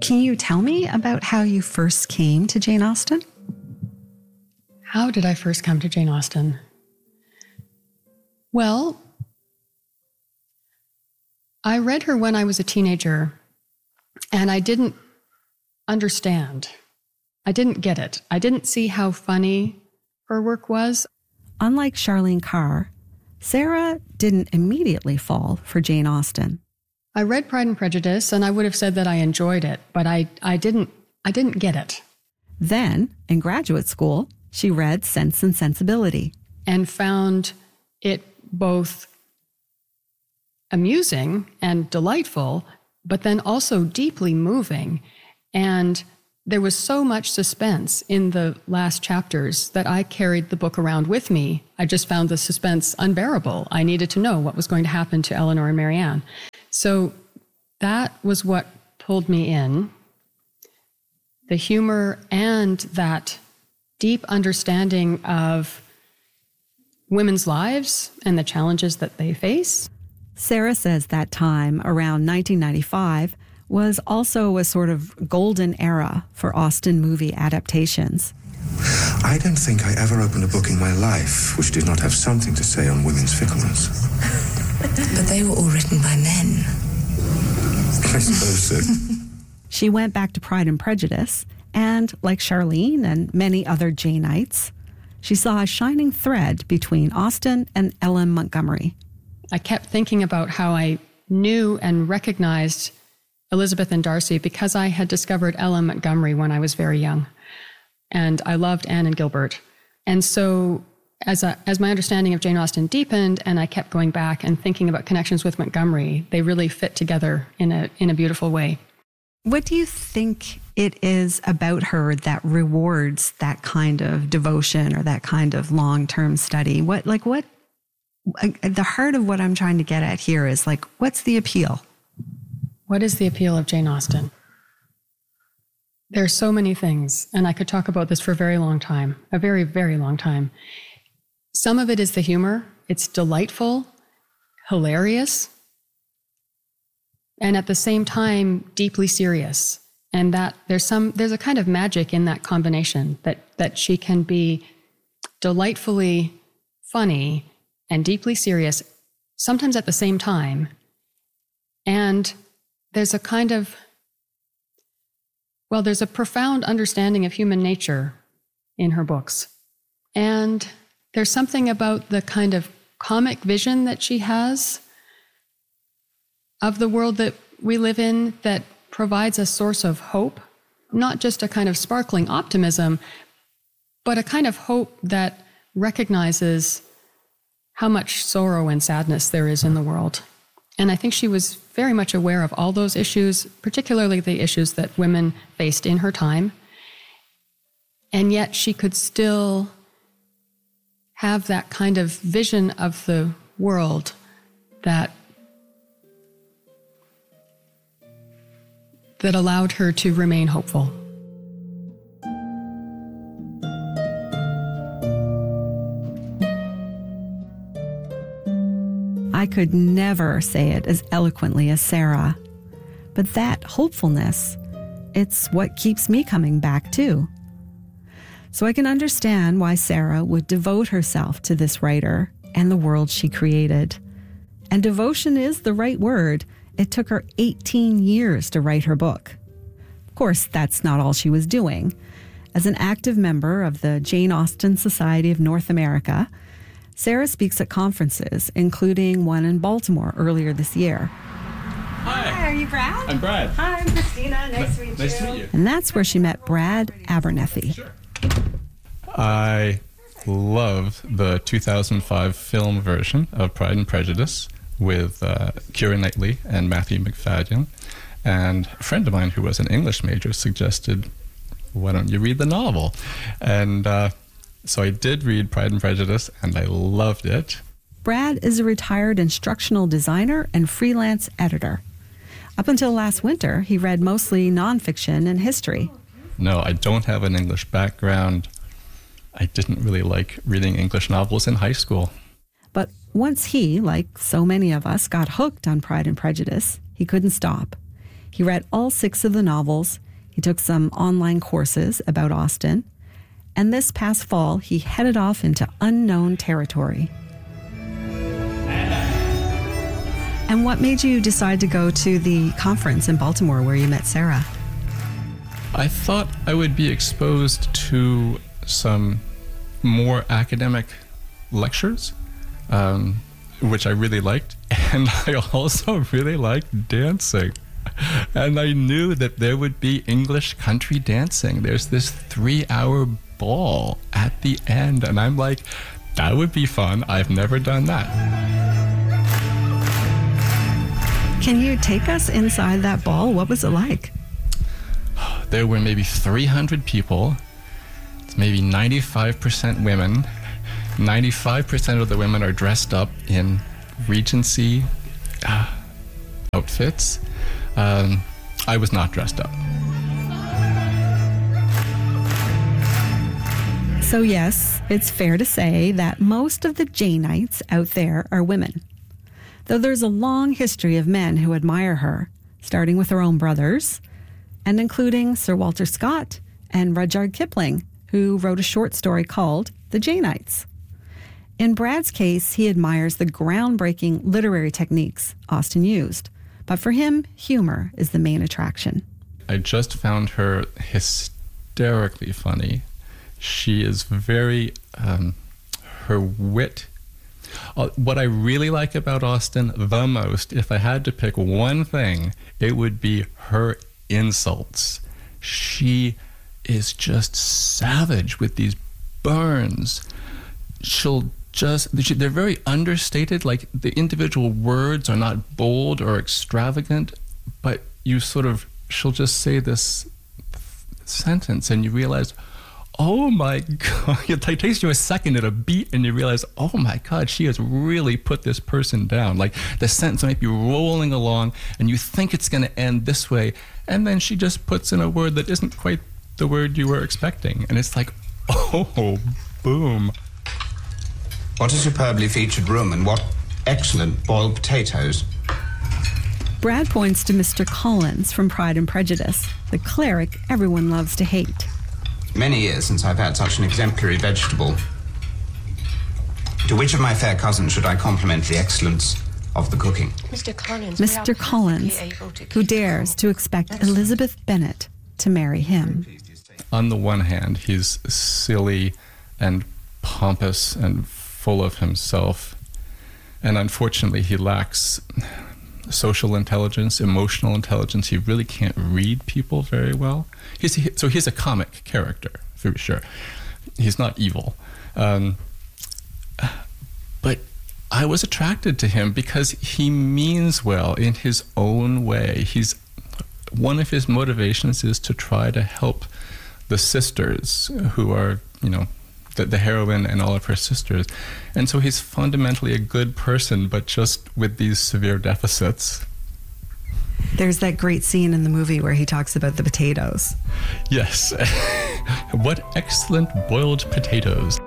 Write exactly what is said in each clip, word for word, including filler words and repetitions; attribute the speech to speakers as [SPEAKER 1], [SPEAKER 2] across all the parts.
[SPEAKER 1] Can you tell me about how you first came to Jane Austen?
[SPEAKER 2] How did I first come to Jane Austen? Well, I read her when I was a teenager, and I didn't understand. I didn't get it. I didn't see how funny her work was.
[SPEAKER 1] Unlike Charlene Carr, Sarah didn't immediately fall for Jane Austen.
[SPEAKER 2] I read Pride and Prejudice, and I would have said that I enjoyed it, but I, I didn't I didn't get it.
[SPEAKER 1] Then, in graduate school, she read Sense and Sensibility.
[SPEAKER 2] And found it both amusing and delightful, but then also deeply moving. And there was so much suspense in the last chapters that I carried the book around with me. I just found the suspense unbearable. I needed to know what was going to happen to Eleanor and Marianne. So that was what pulled me in. The humor and that deep understanding of women's lives and the challenges that they face.
[SPEAKER 1] Sarah says that time, around nineteen ninety-five, was also a sort of golden era for Austen movie adaptations.
[SPEAKER 3] I don't think I ever opened a book in my life which did not have something to say on women's fickleness.
[SPEAKER 4] But they were all written by men.
[SPEAKER 3] I suppose so.
[SPEAKER 1] She went back to Pride and Prejudice, and like Charlene and many other Janeites, she saw a shining thread between Austen and L M Montgomery.
[SPEAKER 2] I kept thinking about how I knew and recognized Elizabeth and Darcy because I had discovered L M Montgomery when I was very young. And I loved Anne and Gilbert. And so as a, as my understanding of Jane Austen deepened and I kept going back and thinking about connections with Montgomery, they really fit together in a in a beautiful way.
[SPEAKER 1] What do you think it is about her that rewards that kind of devotion or that kind of long-term study? What, like what, the heart of what I'm trying to get at here is like, what's the appeal?
[SPEAKER 2] What is the appeal of Jane Austen? There are so many things, and I could talk about this for a very long time, a very, very long time. Some of it is the humor. It's delightful, hilarious, and at the same time, deeply serious. And that there's some, there's a kind of magic in that combination, that that she can be delightfully funny and deeply serious, sometimes at the same time. And there's a kind of, well, there's a profound understanding of human nature in her books. And there's something about the kind of comic vision that she has of the world that we live in that provides a source of hope, not just a kind of sparkling optimism, but a kind of hope that recognizes how much sorrow and sadness there is in the world. And I think she was very much aware of all those issues, particularly the issues that women faced in her time. And yet she could still have that kind of vision of the world that that allowed her to remain hopeful.
[SPEAKER 1] I could never say it as eloquently as Sarah, but that hopefulness, it's what keeps me coming back too. So I can understand why Sarah would devote herself to this writer and the world she created. And devotion is the right word. It took her eighteen years to write her book. Of course, that's not all she was doing. As an active member of the Jane Austen Society of North America, Sarah speaks at conferences, including one in Baltimore earlier this year.
[SPEAKER 5] Hi.
[SPEAKER 6] Hi, are you Brad?
[SPEAKER 5] I'm Brad.
[SPEAKER 6] Hi, I'm Christina. Nice to meet you.
[SPEAKER 5] Nice to meet you.
[SPEAKER 1] And that's where she met Brad Abernethy.
[SPEAKER 5] Sure. I love the two thousand five film version of Pride and Prejudice with uh, Keira Knightley and Matthew Macfadyen. And a friend of mine who was an English major suggested, why don't you read the novel? And uh, so I did read Pride and Prejudice, and I loved it.
[SPEAKER 1] Brad is a retired instructional designer and freelance editor. Up until last winter, he read mostly nonfiction and history.
[SPEAKER 5] No, I don't have an English background. I didn't really like reading English novels in high school.
[SPEAKER 1] But once he, like so many of us, got hooked on Pride and Prejudice, he couldn't stop. He read all six of the novels. He took some online courses about Austen. And this past fall, he headed off into unknown territory. And what made you decide to go to the conference in Baltimore where you met Sarah?
[SPEAKER 5] I thought I would be exposed to some more academic lectures, um, which I really liked. And I also really liked dancing. And I knew that there would be English country dancing. There's this three-hour ball at the end. And I'm like, that would be fun. I've never done that.
[SPEAKER 1] Can you take us inside that ball? What was it like?
[SPEAKER 5] There were maybe three hundred people. It's maybe ninety-five percent women. ninety-five percent of the women are dressed up in Regency uh, outfits. Um, I was not dressed up.
[SPEAKER 1] So yes, it's fair to say that most of the Janeites out there are women. Though there's a long history of men who admire her, starting with her own brothers, and including Sir Walter Scott and Rudyard Kipling, who wrote a short story called The Janeites. In Brad's case, he admires the groundbreaking literary techniques Austen used, but for him, humor is the main attraction.
[SPEAKER 5] I just found her hysterically funny. She is very, um, her wit. Uh, what I really like about Austen the most, if I had to pick one thing, it would be her insults. She is just savage with these burns. She'll just, they're very understated, like the individual words are not bold or extravagant, but you sort of, she'll just say this sentence and you realize, oh my God, it takes you a second at a beat and you realize, oh my God, she has really put this person down. Like the sentence might be rolling along and you think it's going to end this way. And then she just puts in a word that isn't quite the word you were expecting. And it's like, oh, boom.
[SPEAKER 7] What a superbly featured room and what excellent boiled potatoes.
[SPEAKER 1] Brad points to Mister Collins from Pride and Prejudice, the cleric everyone loves to hate.
[SPEAKER 7] Many years since I've had such an exemplary vegetable. To which of my fair cousins should I compliment the excellence of the cooking?
[SPEAKER 4] Mister Collins,
[SPEAKER 1] Mister Collins, who dares to expect Elizabeth Bennet to marry him.
[SPEAKER 5] On the one hand, he's silly and pompous and full of himself. And unfortunately, he lacks social intelligence, emotional intelligence. He really can't read people very well. He's, he, so he's a comic character, for sure. He's not evil. Um, but I was attracted to him because he means well in his own way. He's, one of his motivations is to try to help the sisters who are, you know, the, the heroine and all of her sisters. And so he's fundamentally a good person, but just with these severe deficits.
[SPEAKER 1] There's that great scene in the movie where he talks about the potatoes.
[SPEAKER 5] Yes. What excellent boiled potatoes.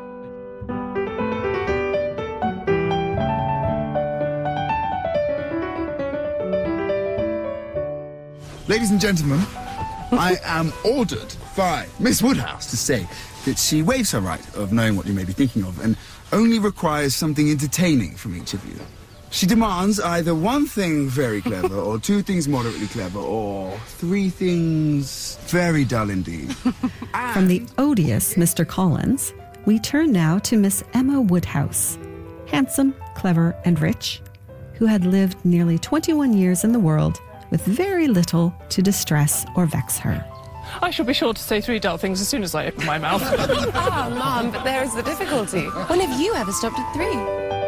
[SPEAKER 8] Ladies and gentlemen, I am ordered by Miss Woodhouse to say that she waives her right of knowing what you may be thinking of and only requires something entertaining from each of you. She demands either one thing very clever, or two things moderately clever, or three things very dull indeed.
[SPEAKER 1] From the odious Mister Collins, we turn now to Miss Emma Woodhouse, handsome, clever, and rich, who had lived nearly twenty-one years in the world with very little to distress or vex her.
[SPEAKER 9] I shall be sure to say three dull things as soon as I open my mouth.
[SPEAKER 10] Ah, Mum, but there is the difficulty. When have you ever stopped at three?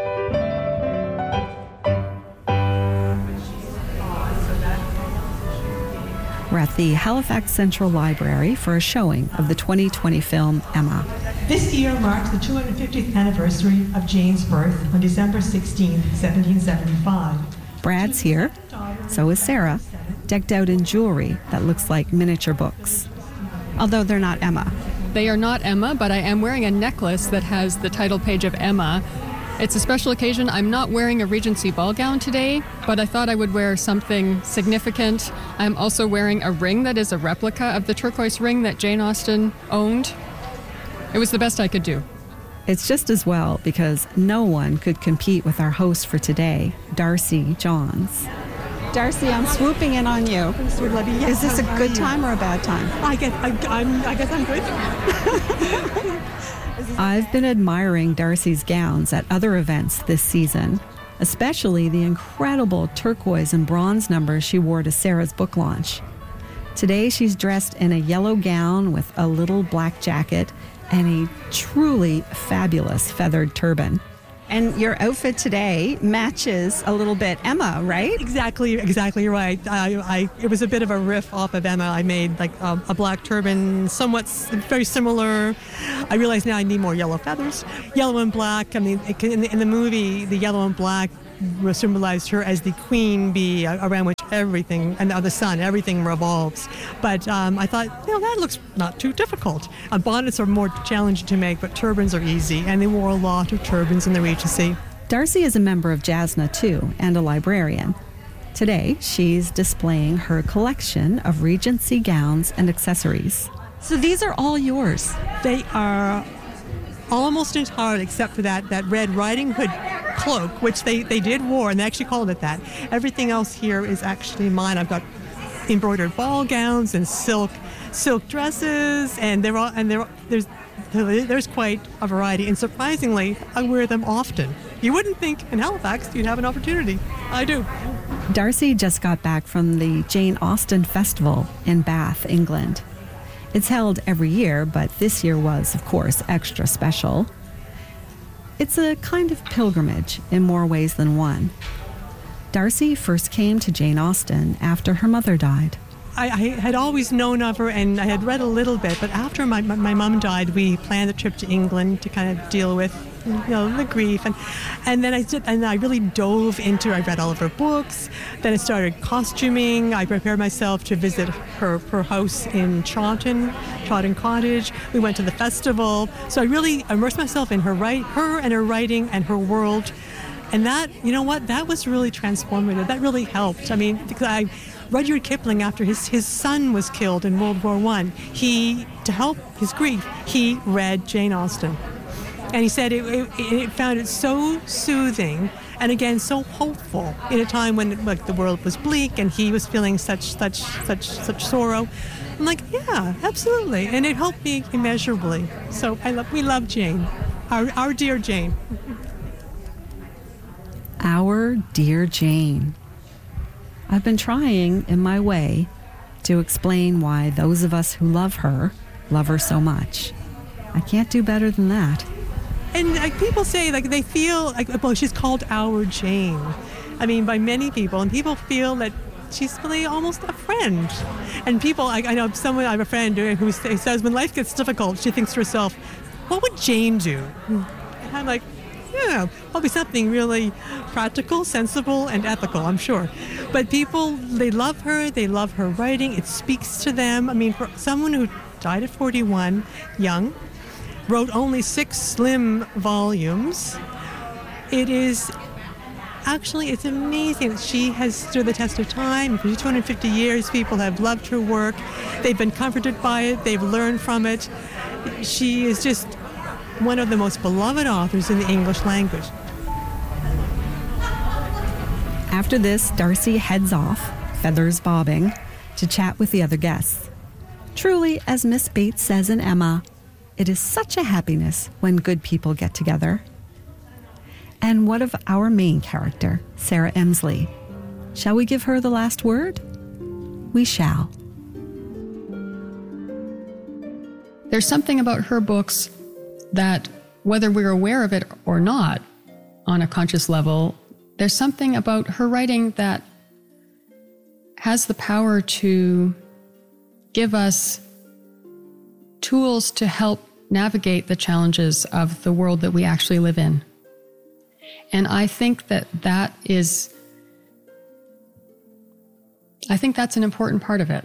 [SPEAKER 1] We're at the Halifax Central Library for a showing of the twenty twenty film Emma.
[SPEAKER 11] This year marks the two hundred fiftieth anniversary of Jane's birth on December sixteenth, seventeen seventy-five.
[SPEAKER 1] Brad's here, so is Sarah, decked out in jewelry that looks like miniature books. Although they're not Emma.
[SPEAKER 2] They are not Emma, but I am wearing a necklace that has the title page of Emma. It's a special occasion. I'm not wearing a Regency ball gown today, but I thought I would wear something significant. I'm also wearing a ring that is a replica of the turquoise ring that Jane Austen owned. It was the best I could do.
[SPEAKER 1] It's just as well because no one could compete with our host for today, Darcy Johns. Darcy, I'm swooping in on you. Is this a good time or a bad time?
[SPEAKER 11] I guess, I, I'm, I guess I'm good.
[SPEAKER 1] I've been admiring Darcy's gowns at other events this season, especially the incredible turquoise and bronze numbers she wore to Sarah's book launch. Today she's dressed in a yellow gown with a little black jacket and a truly fabulous feathered turban. And your outfit today matches a little bit Emma, right?
[SPEAKER 11] Exactly, exactly right. I, I, it was a bit of a riff off of Emma. I made like a, a black turban, somewhat s- very similar. I realize now I need more yellow feathers. Yellow and black. I mean, it, in, the, in the movie, the yellow and black symbolized her as the queen bee around which everything, and the sun, everything revolves. But um, I thought, you know, that looks not too difficult. Uh, bonnets are more challenging to make, but turbans are easy, and they wore a lot of turbans in the Regency.
[SPEAKER 1] Darcy is a member of Jasna, too, and a librarian. Today, she's displaying her collection of Regency gowns and accessories. So these are all yours?
[SPEAKER 11] They are almost entirely, except for that, that Red Riding Hood cloak, which they, they did wear, and they actually called it that. Everything else here is actually mine. I've got embroidered ball gowns and silk silk dresses, and they're all, and they're, there's there's quite a variety. And surprisingly, I wear them often. You wouldn't think in Halifax you'd have an opportunity. I do.
[SPEAKER 1] Darcy just got back from the Jane Austen Festival in Bath, England. It's held every year, but this year was, of course, extra special. It's a kind of pilgrimage in more ways than one. Darcy first came to Jane Austen after her mother died.
[SPEAKER 11] I, I had always known of her, and I had read a little bit, but after my my, my mom died, we planned a trip to England to kind of deal with, you know, the grief, and and then I did, and I really dove into. I read all of her books. Then I started costuming. I prepared myself to visit her her house in Chawton, Chawton Cottage. We went to the festival, so I really immersed myself in her write, her and her writing and her world, and that, you know what, that was really transformative. That really helped. I mean, because I. Rudyard Kipling, after his, his son was killed in World War One, he, to help his grief, he read Jane Austen. And he said it, it, it found it so soothing and, again, so hopeful in a time when, like, the world was bleak and he was feeling such such such such sorrow. I'm like, yeah, absolutely. And it helped me immeasurably. So I love, we love Jane, our, our dear Jane.
[SPEAKER 1] Our dear Jane. I've been trying, in my way, to explain why those of us who love her love her so much. I can't do better than that.
[SPEAKER 11] And like, people say, like, they feel like, well, she's called our Jane. I mean, by many people, and people feel that she's really almost a friend. And people, I, I know someone, I have a friend who says when life gets difficult, she thinks to herself, what would Jane do? And I'm like, yeah, probably something really practical, sensible, and ethical, I'm sure. But people, they love her, they love her writing, it speaks to them. I mean, for someone who died at forty-one, young, wrote only six slim volumes, it is, actually, it's amazing that she has stood the test of time. For two hundred fifty years, people have loved her work, they've been comforted by it, they've learned from it. She is just one of the most beloved authors in the English language.
[SPEAKER 1] After this, Darcy heads off, feathers bobbing, to chat with the other guests. Truly, as Miss Bates says in Emma, it is such a happiness when good people get together. And what of our main character, Sarah Emsley? Shall we give her the last word? We shall.
[SPEAKER 2] There's something about her books that, whether we're aware of it or not on a conscious level, there's something about her writing that has the power to give us tools to help navigate the challenges of the world that we actually live in. And I think that that is, I think that's an important part of it.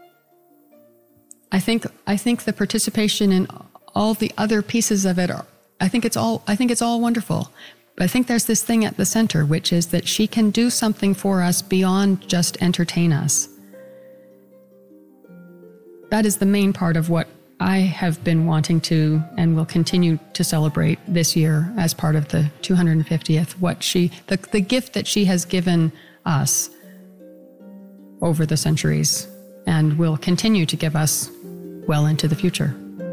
[SPEAKER 2] I think, I think the participation in all the other pieces of it are, I think it's all, I think it's all wonderful. But I think there's this thing at the center, which is that she can do something for us beyond just entertain us. That is the main part of what I have been wanting to and will continue to celebrate this year as part of the two hundred fiftieth, what she, the, the gift that she has given us over the centuries and will continue to give us well into the future.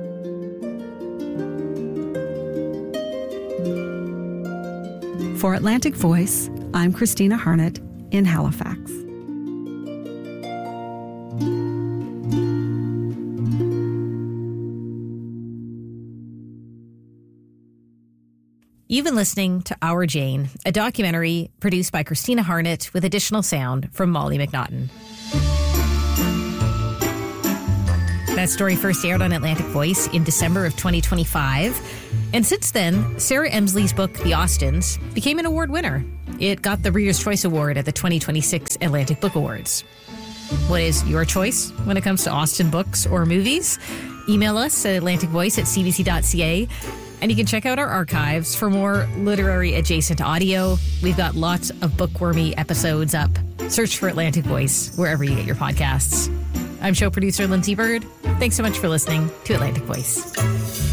[SPEAKER 1] For Atlantic Voice, I'm Christina Harnett in Halifax.
[SPEAKER 12] You've been listening to Our Jane, a documentary produced by Christina Harnett with additional sound from Molly McNaughton. That story first aired on Atlantic Voice in December of twenty twenty-five. And since then, Sarah Emsley's book, The Austins, became an award winner. It got the Reader's Choice Award at the twenty twenty-six Atlantic Book Awards. What is your choice when it comes to Austen books or movies? Email us at atlantic voice at c b c dot c a. And you can check out our archives for more literary adjacent audio. We've got lots of bookwormy episodes up. Search for Atlantic Voice wherever you get your podcasts. I'm show producer Lindsay Bird. Thanks so much for listening to Atlantic Voice.